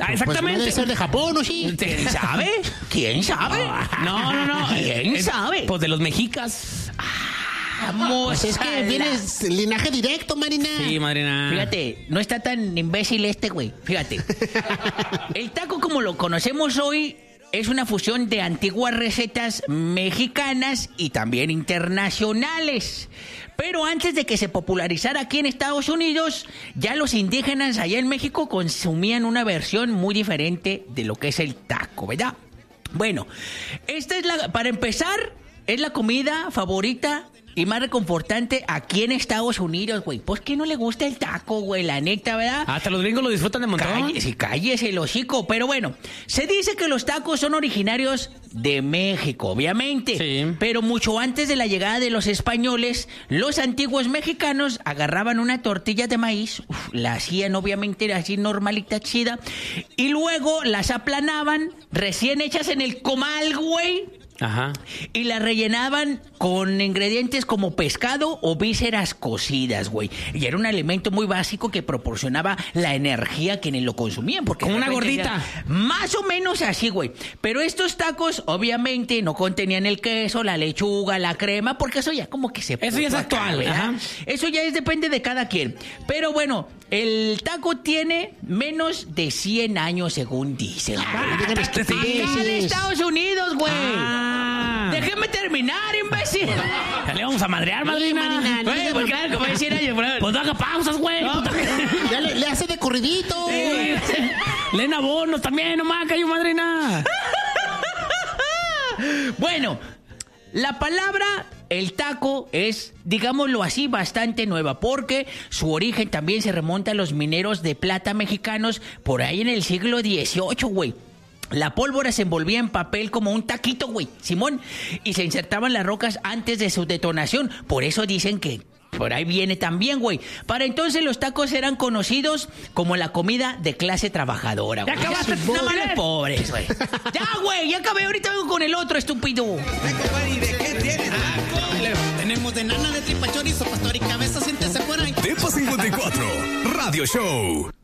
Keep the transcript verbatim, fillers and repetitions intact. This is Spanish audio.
Ah, exactamente. Pues debe ser de Japón, ¿o sí? ¿Quién sabe? ¿Quién sabe? No, no, no. ¿Quién Es- sabe? Pues de los mexicas. Vamos, pues es que a la- vienes linaje directo, Marina. Sí, madrina. Fíjate, no está tan imbécil este güey. Fíjate. El taco como lo conocemos hoy es una fusión de antiguas recetas mexicanas y también internacionales. Pero antes de que se popularizara aquí en Estados Unidos, ya los indígenas allá en México consumían una versión muy diferente de lo que es el taco, ¿verdad? Bueno, esta es la, para empezar, es la comida favorita y más reconfortante aquí en Estados Unidos, güey. Pues que no le gusta el taco, güey, la neta, ¿verdad? Hasta los gringos lo disfrutan de montón. Cállese, cállese el hocico. Pero bueno, se dice que los tacos son originarios de México, obviamente. Sí. Pero mucho antes de la llegada de los españoles, los antiguos mexicanos agarraban una tortilla de maíz, uf, la hacían obviamente así normalita, chida, y luego las aplanaban, recién hechas en el comal, güey. Ajá. Y la rellenaban con ingredientes como pescado o vísceras cocidas, güey. Y era un alimento muy básico que proporcionaba la energía a quienes lo consumían. Porque Como de una repente gordita. era más o menos así, güey. Pero estos tacos, obviamente, no contenían el queso, la lechuga, la crema, porque eso ya como que se... Eso ya es puso acá, actual, ¿verdad? ajá. Eso ya es, depende de cada quien. Pero bueno, el taco tiene menos de cien años, según dicen. Ah, digan este sí. Acá de Estados Unidos, güey. Ah. Déjeme terminar, imbécil. Ya le vamos a madrear, madrina. madrina, no Güey, digas porque mamá. algo me decía ayer, bro. Pues no haga pausas, güey. No, Puta. Ya le, le hace de corridito. Leen abonos también, nomás, cayó madrina. Bueno, la palabra el taco es, digámoslo así, bastante nueva, porque su origen también se remonta a los mineros de plata mexicanos por ahí en el siglo dieciocho, güey. La pólvora se envolvía en papel como un taquito, güey, Simón, y se insertaban las rocas antes de su detonación. Por eso dicen que por ahí viene también, güey. Para entonces los tacos eran conocidos como la comida de clase trabajadora, Ya güey. acabaste, No no, mames, bien. pobres, güey. Ya, güey, ya acabé. Ahorita vengo con el otro, estúpido. ¿Y de qué tienes? Tenemos de nana, de tripa, chorizo, pastor y cabeza, siéntese por ahí. Tepa cincuenta y cuatro, Radio Show.